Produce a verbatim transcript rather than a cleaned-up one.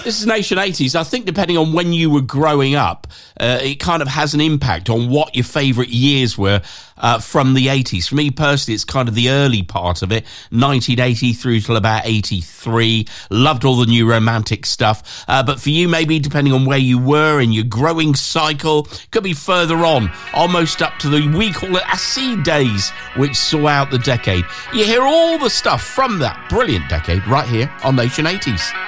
This is Nation eighties. I think depending on when you were growing up, uh, it kind of has an impact on what your favourite years were uh, from the eighties. For me personally, it's kind of the early part of it, nineteen eighty through till about eighty-three. Loved all the new romantic stuff. Uh, but for you, maybe depending on where you were in your growing cycle, could be further on, almost up to the, we call it acid days, which saw out the decade. You hear all the stuff from that brilliant decade right here on Nation eighties.